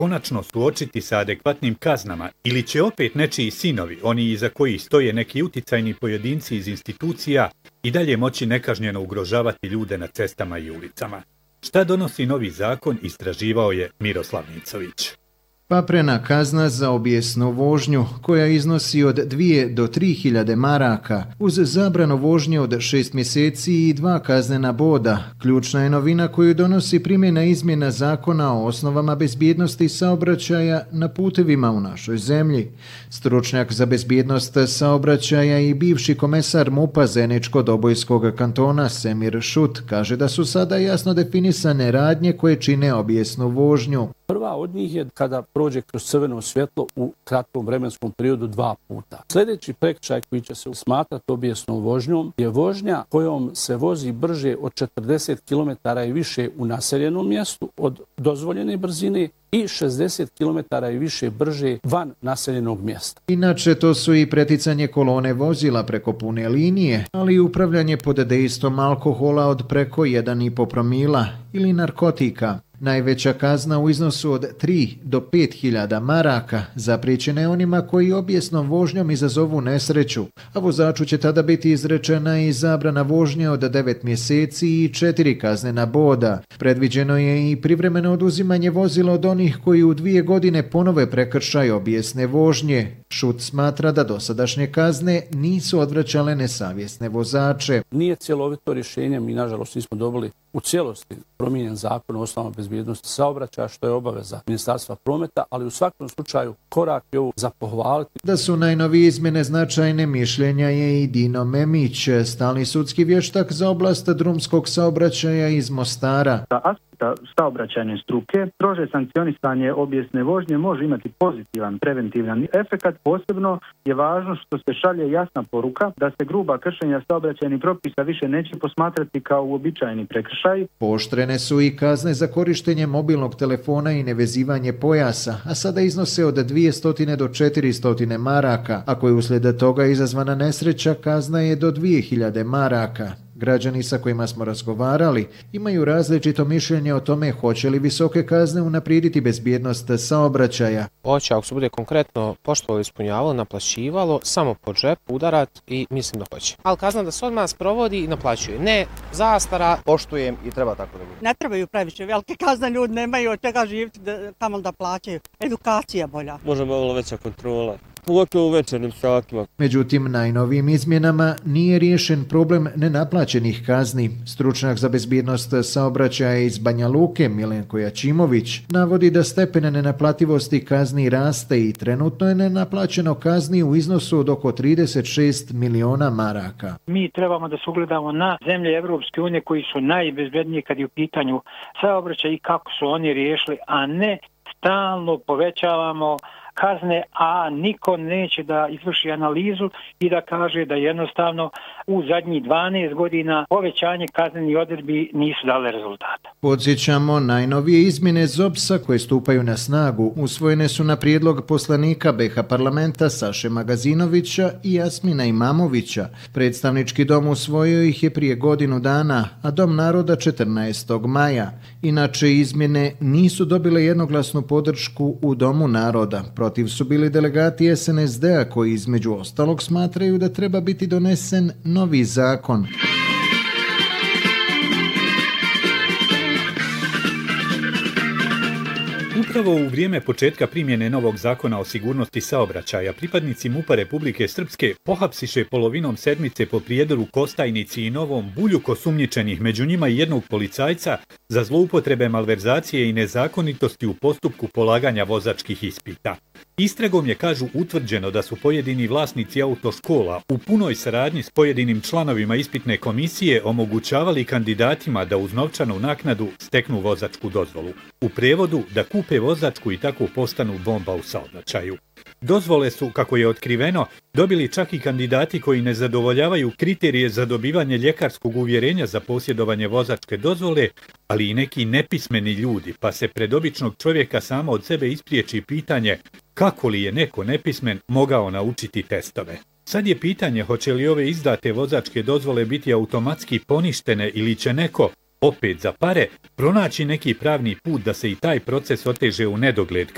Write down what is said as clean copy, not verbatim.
konačno suočiti sa adekvatnim kaznama ili će opet nečiji sinovi, oni iza kojih stoje neki uticajni pojedinci iz institucija, i dalje moći nekažnjeno ugrožavati ljude na cestama i ulicama? Šta donosi novi zakon, istraživao je Miroslav Nicović. Paprena kazna za obijesnu vožnju, koja iznosi od 2 do 3.000 maraka, uz zabranu vožnje od 6 mjeseci i 2 kaznena boda. Ključna je novina koju donosi primjena izmjena zakona o osnovama bezbjednosti saobraćaja na putevima u našoj zemlji. Stručnjak za bezbjednost saobraćaja i bivši komesar MUP-a Zeničko-Dobojskog kantona Semir Šut kaže da su sada jasno definisane radnje koje čine obijesnu vožnju. Prva od njih je kada prođe kroz crveno svjetlo u kratkom vremenskom periodu 2 puta. Sljedeći prekršaj koji će se smatrati obijesnom vožnjom je vožnja kojom se vozi brže od 40 km i više u naseljenom mjestu od dozvoljene brzine i 60 km i više brže van naseljenog mjesta. Inače, to su i preticanje kolone vozila preko pune linije, ali i upravljanje pod dejstvom alkohola od preko 1,5 promila ili narkotika. Najveća kazna u iznosu od 3 do 5.000 maraka zapriječena je onima koji obijesnom vožnjom izazovu nesreću, a vozaču će tada biti izrečena i zabrana vožnje od 9 mjeseci i 4 kaznena boda. Predviđeno je i privremeno oduzimanje vozila od onih koji u 2 godine ponove prekršaj obijesne vožnje. Šut smatra da dosadašnje kazne nisu odvraćale nesavjesne vozače. Nije cjelovito rješenje, mi nažalost nismo dobili u cijelosti promijenjen zakon o osnovama bezbjednosti saobraćaja, što je obaveza Ministarstva prometa, ali u svakom slučaju korak je ovo za pohvaliti. Da su najnovije izmjene značajne, mišljenja je i Dino Memić, stalni sudski vještak za oblast drumskog saobraćaja iz Mostara. Saobraćajne struke, strože sankcionisanje obijesne vožnje može imati pozitivan preventivan efekat. Posebno je važno što se šalje jasna poruka da se gruba kršenja saobraćajnih propisa više neće posmatrati kao uobičajeni prekršaj. Pooštrene su i kazne za korištenje mobilnog telefona i nevezivanje pojasa, a sada iznose od 200 do 400 maraka. Ako je uslijed toga izazvana nesreća, kazna je do 2.000 maraka. Građani sa kojima smo razgovarali imaju različito mišljenje o tome hoće li visoke kazne unaprijediti bezbjednost saobraćaja. Hoće, ako se bude konkretno poštovalo, ispunjavalo, naplaćivalo, samo po džepu udarat i mislim da hoće. Ali kazna da se odmah sprovodi i naplaćuje. Ne zastara. Poštujem i treba tako da bude. Ne trebaju previše velike kazne, ljudi nemaju od čega živjeti tamo da plaćaju. Edukacija bolja. Može malo veća kontrola. Pogotovo u večernim satima. Međutim, najnovijim izmjenama nije riješen problem nenaplaćenih kazni. Stručnjak za bezbjednost saobraćaja iz Banja Luke, Milenko Jačimović, navodi da stepen nenaplativosti kazni raste i trenutno je nenaplaćeno kazni u iznosu od oko 36 miliona maraka. Mi trebamo da se ugledamo na zemlje Evropske unije koji su najbezbedniji kad je u pitanju saobraćaja i kako su oni riješili, a ne stalno povećavamo kazne, a niko neće da izvrši analizu i da kaže da jednostavno u zadnjih 12 godina povećanje kaznenih odredbi nisu dale rezultata. Podsjećamo, najnovije izmjene ZOPS-a koje stupaju na snagu usvojene su na prijedlog poslanika BiH parlamenta Saše Magazinovića i Jasmina Imamovića. Predstavnički dom usvojio ih je prije godinu dana, a Dom naroda 14. maja. Inače, izmjene nisu dobile jednoglasnu podršku u Domu naroda. Protiv su bili delegati SNSD-a koji između ostalog smatraju da treba biti donesen novi zakon. Upravo u vrijeme početka primjene novog zakona o sigurnosti saobraćaja, pripadnici MUP-a Republike Srpske pohapsiše polovinom sedmice po Prijedoru, Kostajnici i Novom Bulju osumnjičenih, među njima i jednog policajca, za zloupotrebe, malverzacije i nezakonitosti u postupku polaganja vozačkih ispita. Istragom je, kažu, utvrđeno da su pojedini vlasnici autoškola u punoj saradnji s pojedinim članovima ispitne komisije omogućavali kandidatima da uz novčanu naknadu steknu vozačku dozvolu. U prevodu, da kupe vozačku i tako postanu bomba u saobraćaju. Dozvole su, kako je otkriveno, dobili čak i kandidati koji ne zadovoljavaju kriterije za dobivanje ljekarskog uvjerenja za posjedovanje vozačke dozvole, ali i neki nepismeni ljudi, pa se pred običnog čovjeka samo od sebe ispriječi pitanje kako li je neko nepismen mogao naučiti testove. Sad je pitanje hoće li ove izdate vozačke dozvole biti automatski poništene ili će neko, opet za pare, pronaći neki pravni put da se i taj proces oteže u nedogled,